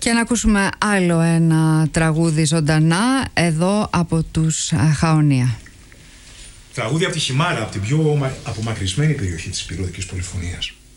Και να ακούσουμε άλλο ένα τραγούδι ζωντανά εδώ από τους Χαονία. Τραγούδι από τη Χιμάρα, από την πιο απομακρυσμένη περιοχή της Ηπειρωτικής Πολυφωνίας.